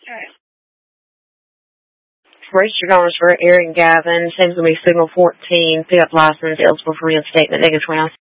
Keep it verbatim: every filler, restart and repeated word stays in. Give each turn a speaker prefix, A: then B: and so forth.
A: Okay.
B: Registered owners for Eric Gavin, same as going to be Signal fourteen, pickup license, eligible for reinstatement, negative twenty.